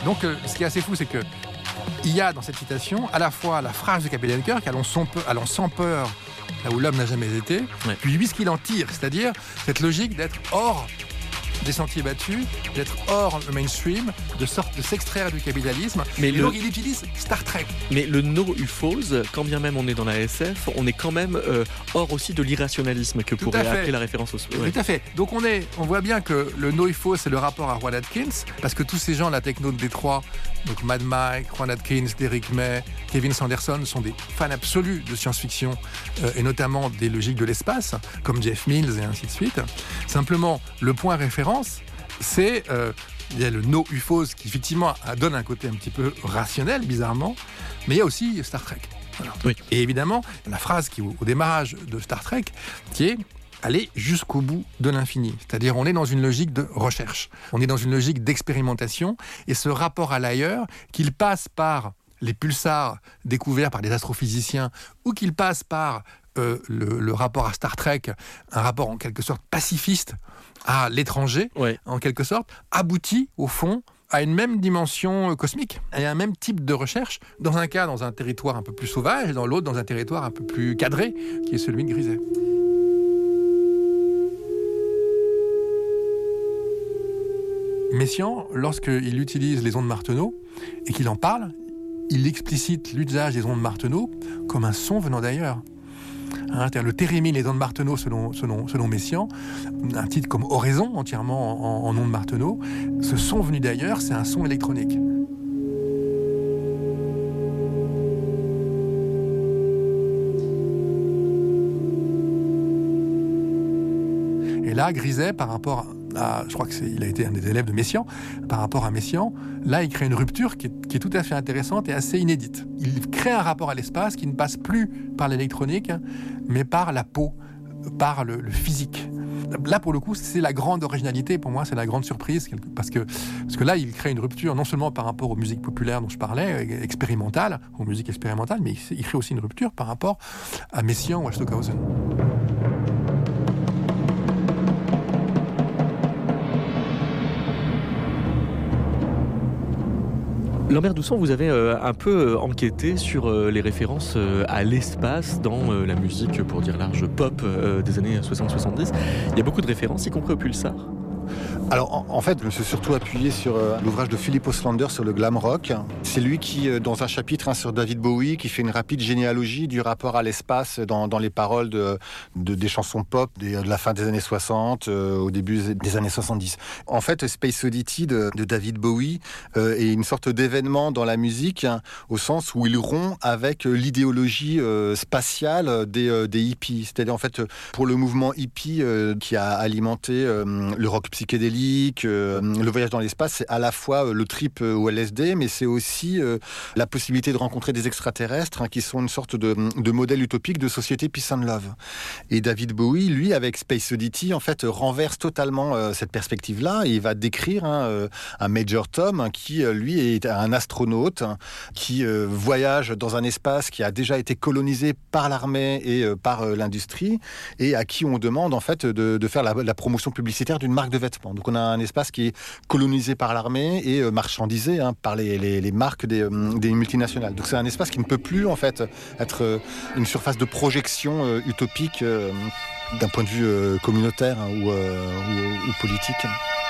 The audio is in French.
Donc, ce qui est assez fou, c'est que il y a dans cette citation à la fois la phrase de Capitaine Kirk, allons sans peur là où l'homme n'a jamais été, puis lui ce qu'il en tire, c'est-à-dire cette logique d'être hors des sentiers battus, d'être hors le mainstream, de s'extraire du capitalisme. Donc il utilise Star Trek. Mais le no-UFOs, quand bien même on est dans la SF, on est quand même hors aussi de l'irrationalisme que pourrait appeler la référence au Tout à fait. Donc on voit bien que le no-UFO, c'est le rapport à Rowan Atkins, parce que tous ces gens, la techno de Détroit, donc Mad Mike, Rowan Atkins, Derrick May, Kevin Sanderson, sont des fans absolus de science-fiction, et notamment des logiques de l'espace, comme Jeff Mills et ainsi de suite. Simplement, le point référence, c'est il y a le no-UFOs qui effectivement donne un côté un petit peu rationnel, bizarrement, mais il y a aussi Star Trek. Voilà. Oui. Et évidemment, la phrase qui au démarrage de Star Trek, qui est aller jusqu'au bout de l'infini. C'est-à-dire, on est dans une logique de recherche, on est dans une logique d'expérimentation, et ce rapport à l'ailleurs, qu'il passe par les pulsars découverts par des astrophysiciens, ou qu'il passe par le rapport à Star Trek, un rapport en quelque sorte pacifiste à l'étranger, en quelque sorte, aboutit au fond à une même dimension cosmique et à un même type de recherche, dans un cas dans un territoire un peu plus sauvage, et dans l'autre dans un territoire un peu plus cadré, qui est celui de Griset. Messiaen, lorsqu'il utilise les ondes Martenot et qu'il en parle, il explicite l'usage des ondes Martenot comme un son venant d'ailleurs. C'est-à-dire le thérémine et les ondes Martenot selon Messiaen, un titre comme Oraison, entièrement en ondes Martenot, ce son venu d'ailleurs, c'est un son électronique. Et là, Griset, par rapport à, je crois qu'il a été un des élèves de Messiaen, par rapport à Messiaen, là, il crée une rupture qui est tout à fait intéressante et assez inédite. Il crée un rapport à l'espace qui ne passe plus par l'électronique, mais par la peau, par le physique. Là, pour le coup, c'est la grande originalité, pour moi, c'est la grande surprise, parce que là, il crée une rupture, non seulement par rapport aux musiques populaires dont je parlais, expérimentales, aux musiques expérimentales, mais il crée aussi une rupture par rapport à Messiaen ou à Stockhausen. Lambert Doussan, vous avez un peu enquêté sur les références à l'espace dans la musique, pour dire large, pop des années 60-70. Il y a beaucoup de références, y compris au pulsar. Alors en fait, je me suis surtout appuyé sur l'ouvrage de Philip Ostrander sur le glam rock. C'est lui qui, dans un chapitre sur David Bowie, qui fait une rapide généalogie du rapport à l'espace dans les paroles des chansons pop de la fin des années 60, au début des années 70. En fait, Space Oddity de David Bowie est une sorte d'événement dans la musique, au sens où il rompt avec l'idéologie spatiale des hippies. C'est-à-dire en fait, pour le mouvement hippie qui a alimenté le rock psychédélique, le voyage dans l'espace, c'est à la fois le trip au LSD, mais c'est aussi la possibilité de rencontrer des extraterrestres qui sont une sorte de modèle utopique de société peace and love. Et David Bowie, lui, avec Space Oddity, en fait, renverse totalement cette perspective-là, et il va décrire un Major Tom qui, lui, est un astronaute qui voyage dans un espace qui a déjà été colonisé par l'armée et par l'industrie, et à qui on demande, en fait, de faire la promotion publicitaire d'une marque de vêtements. Donc on a un espace qui est colonisé par l'armée et marchandisé par les marques des multinationales. Donc c'est un espace qui ne peut plus en fait être une surface de projection utopique d'un point de vue communautaire ou politique.